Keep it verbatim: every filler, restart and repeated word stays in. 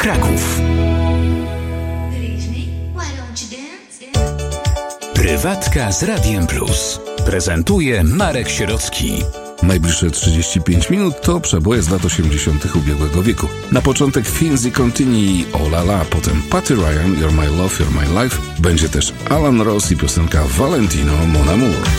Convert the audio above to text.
Kraków. Prywatka z Radiem Plus. Prezentuje Marek Sierocki. Najbliższe trzydzieści pięć minut to przeboje z lat osiemdziesiątych ubiegłego wieku. Na początek Finzi Contini, O La La, potem Patty Ryan, You're My Love, You're My Life. Będzie też Alan Ross i piosenka Valentino, Mon Amour.